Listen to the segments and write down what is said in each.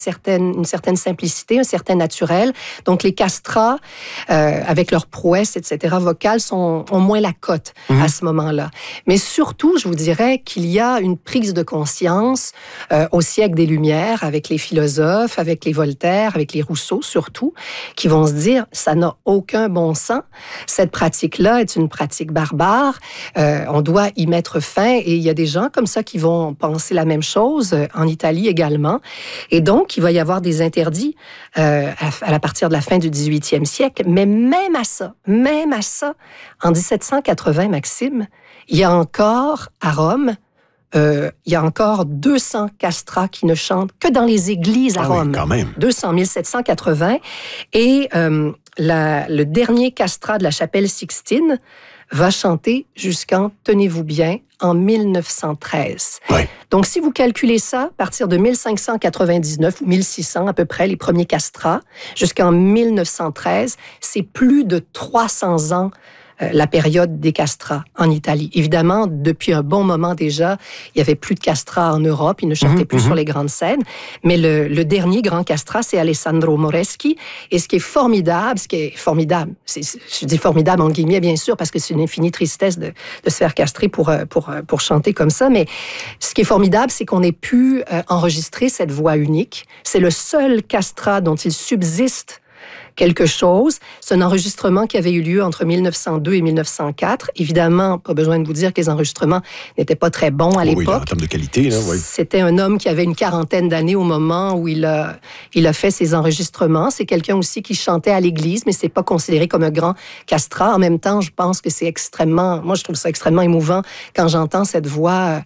une certaine simplicité, un certain naturel. Donc, les castrats, avec leur prouesse, etc., vocales, ont moins la cote à ce moment-là. Mais surtout, je vous dirais qu'il y a une prise de conscience au siècle des Lumières, avec les philosophes, avec les Voltaire, avec les Rousseau surtout, qui vont se dire, ça n'a aucun bon sens. Cette pratique-là est une pratique barbare. On doit y mettre fin. Et il y a des gens comme ça qui vont penser la même chose, en Italie également. Et donc, il va y avoir des interdits à partir de la fin du 18e siècle. Mais même à ça, en 1780, Maxime, il y a encore, à Rome, il y a encore 200 castrats qui ne chantent que dans les églises à Rome. Oui, quand même. 200, 1780. Et le dernier castrat de la chapelle Sixtine va chanter jusqu'en, tenez-vous bien, en 1913. Oui. Donc, si vous calculez ça, à partir de 1599 ou 1600 à peu près, les premiers castrats, jusqu'en 1913, c'est plus de 300 ans la période des castrats en Italie. Évidemment, depuis un bon moment déjà, il n'y avait plus de castrats en Europe, ils ne chantaient plus sur les grandes scènes, mais le dernier grand castrat, c'est Alessandro Moreschi, et ce qui est formidable, je dis formidable en guillemets, bien sûr, parce que c'est une infinie tristesse de se faire castrer pour chanter comme ça, mais ce qui est formidable, c'est qu'on ait pu enregistrer cette voix unique. C'est le seul castrat dont il subsiste quelque chose. C'est un enregistrement qui avait eu lieu entre 1902 et 1904. Évidemment, pas besoin de vous dire que les enregistrements n'étaient pas très bons à l'époque. Oui, en termes de qualité, là, oui. C'était un homme qui avait une quarantaine d'années au moment où il a fait ses enregistrements. C'est quelqu'un aussi qui chantait à l'église, mais c'est pas considéré comme un grand castrat. En même temps, je pense que c'est moi, je trouve ça extrêmement émouvant quand j'entends cette voix.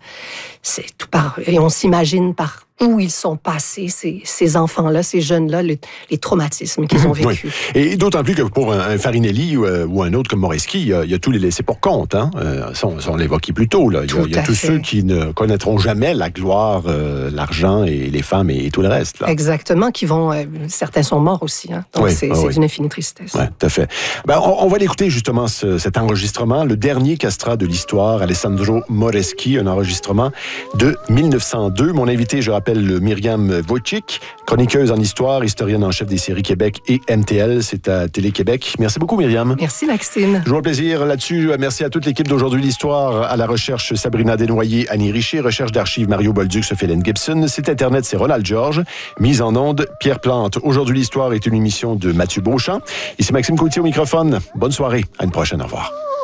Et on s'imagine par où ils sont passés, ces enfants-là, ces jeunes-là, les traumatismes qu'ils ont vécus. Oui. Et d'autant plus que pour un Farinelli ou un autre comme Moreschi, il y a tous les laissés pour compte. Hein? Ça, on l'évoquait plus tôt. Là. Il y a tous ceux qui ne connaîtront jamais la gloire, l'argent et les femmes et tout le reste. Là. Exactement, qui vont... certains sont morts aussi. Hein? Donc, c'est d'une infinie tristesse. Oui, tout à fait. On va l'écouter justement, cet enregistrement, le dernier castrat de l'histoire, Alessandro Moreschi, un enregistrement de 1902. Mon invité, je rappelle, Myriam Wojcik, chroniqueuse en histoire, historienne en chef des séries Québec et MTL, c'est à Télé-Québec. Merci beaucoup, Myriam. Merci, Maxime. Je vous plaisir là-dessus. Merci à toute l'équipe d'Aujourd'hui l'Histoire, à la recherche Sabrina Desnoyers, Annie Richer, recherche d'archives Mario Bolduc, Sophie-Hélène Gibson, site Internet, c'est Ronald Georges, mise en onde, Pierre Plante. Aujourd'hui l'Histoire est une émission de Mathieu Beauchamp. Ici Maxime Coutier au microphone. Bonne soirée, à une prochaine, au revoir.